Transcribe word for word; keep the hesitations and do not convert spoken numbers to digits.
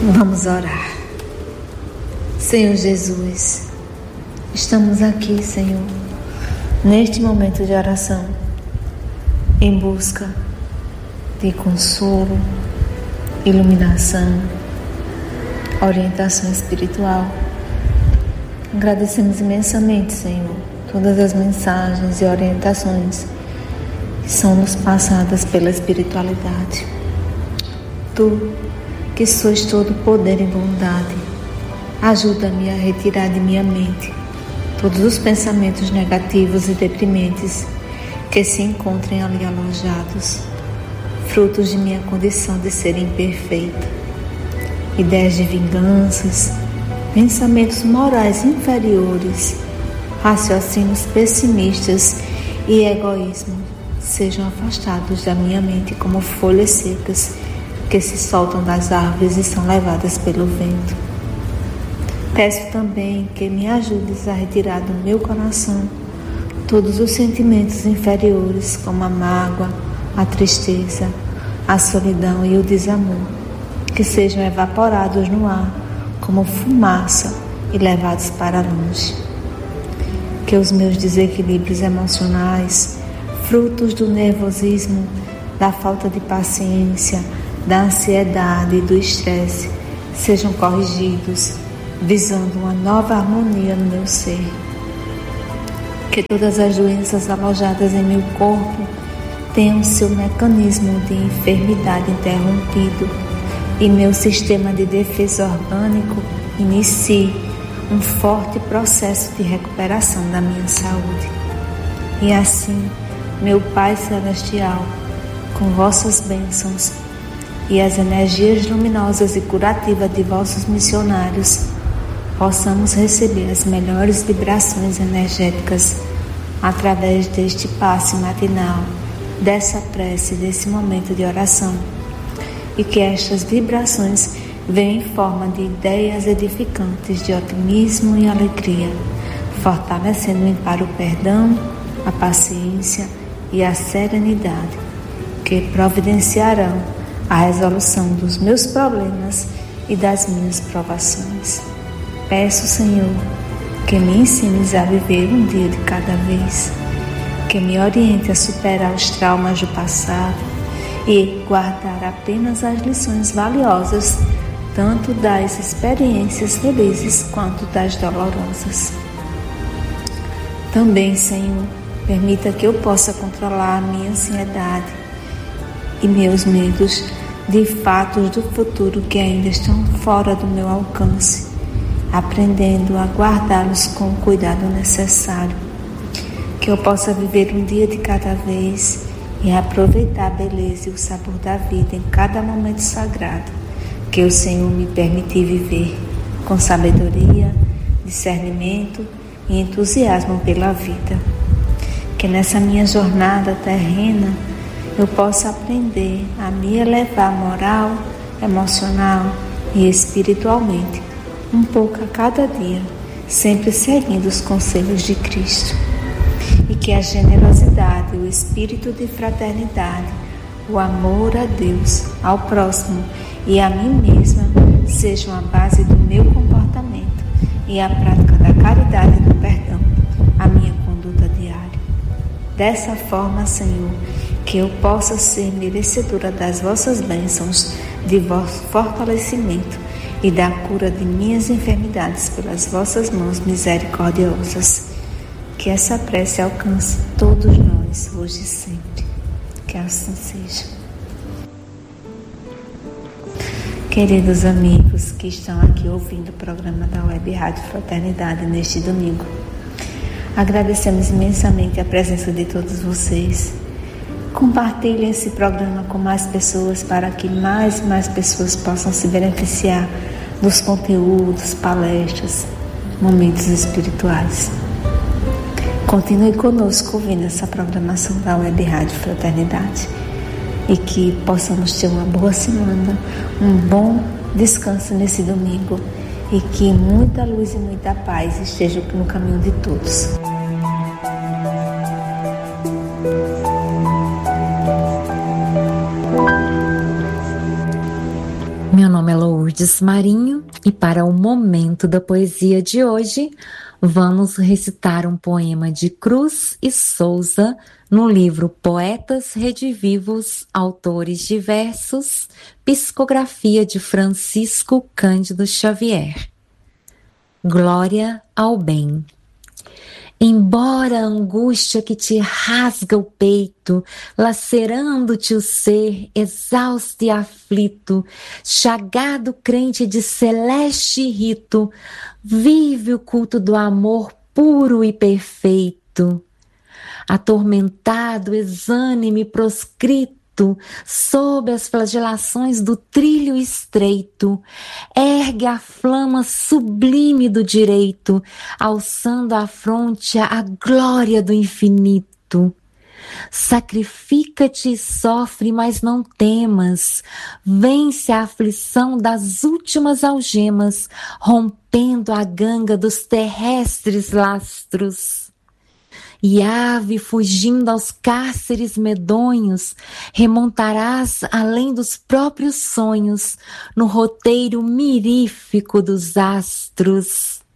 Vamos orar. Senhor Jesus, estamos aqui, Senhor, neste momento de oração, em busca de consolo, iluminação, orientação espiritual. Agradecemos imensamente, Senhor, todas as mensagens e orientações que são nos passadas pela espiritualidade. Tu, que sois todo poder e bondade, ajuda-me a retirar de minha mente todos os pensamentos negativos e deprimentes que se encontrem ali alojados, frutos de minha condição de ser imperfeita, ideias de vinganças, pensamentos morais inferiores, raciocínios pessimistas e egoísmo sejam afastados da minha mente como folhas secas que se soltam das árvores e são levadas pelo vento. Peço também que me ajudes a retirar do meu coração todos os sentimentos inferiores, como a mágoa, a tristeza, a solidão e o desamor, que sejam evaporados no ar como fumaça e levados para longe. Que os meus desequilíbrios emocionais, frutos do nervosismo, da falta de paciência, da ansiedade e do estresse, sejam corrigidos, visando uma nova harmonia no meu ser. Que todas as doenças alojadas em meu corpo tenham seu mecanismo de enfermidade interrompido e meu sistema de defesa orgânico inicie um forte processo de recuperação da minha saúde. E assim, meu Pai Celestial, com vossas bênçãos e as energias luminosas e curativas de vossos missionários, possamos receber as melhores vibrações energéticas através deste passe matinal, dessa prece, desse momento de oração, e que estas vibrações venham em forma de ideias edificantes de otimismo e alegria, fortalecendo-me para o perdão, a paciência e a serenidade, que providenciarão a resolução dos meus problemas e das minhas provações. Peço, Senhor, que me ensines a viver um dia de cada vez, que me oriente a superar os traumas do passado e guardar apenas as lições valiosas, tanto das experiências felizes quanto das dolorosas. Também, Senhor, permita que eu possa controlar a minha ansiedade e meus medos de fatos do futuro que ainda estão fora do meu alcance, aprendendo a guardá-los com o cuidado necessário. Que eu possa viver um dia de cada vez e aproveitar a beleza e o sabor da vida em cada momento sagrado que o Senhor me permitir viver, com sabedoria, discernimento e entusiasmo pela vida. Que nessa minha jornada terrena eu possa aprender a me elevar moral, emocional e espiritualmente, um pouco a cada dia, sempre seguindo os conselhos de Cristo. E que a generosidade, o espírito de fraternidade, o amor a Deus, ao próximo e a mim mesma sejam a base do meu comportamento e a prática da caridade e do perdão, a minha conduta diária. Dessa forma, Senhor, que eu possa ser merecedora das vossas bênçãos, de vosso fortalecimento e da cura de minhas enfermidades pelas vossas mãos misericordiosas. Que essa prece alcance todos nós, hoje e sempre. Que assim seja. Queridos amigos que estão aqui ouvindo o programa da Web Rádio Fraternidade neste domingo, agradecemos imensamente a presença de todos vocês. Compartilhem esse programa com mais pessoas para que mais e mais pessoas possam se beneficiar dos conteúdos, palestras, momentos espirituais. Continue conosco ouvindo essa programação da Web Rádio Fraternidade e que possamos ter uma boa semana, um bom descanso nesse domingo e que muita luz e muita paz estejam no caminho de todos. Meu nome é Lourdes Marinho e para o momento da poesia de hoje, vamos recitar um poema de Cruz e Souza no livro Poetas Redivivos, Autores Diversos, psicografia de Francisco Cândido Xavier. Glória ao bem. Embora a angústia que te rasga o peito, lacerando-te o ser, exausto e aflito, chagado crente de celeste rito, vive o culto do amor puro e perfeito. Atormentado, exânime, proscrito, sob as flagelações do trilho estreito, ergue a flama sublime do direito, alçando à fronte a glória do infinito. Sacrifica-te e sofre, mas não temas, vence a aflição das últimas algemas, rompendo a ganga dos terrestres lastros. E ave, fugindo aos cárceres medonhos, remontarás além dos próprios sonhos, no roteiro mirífico dos astros.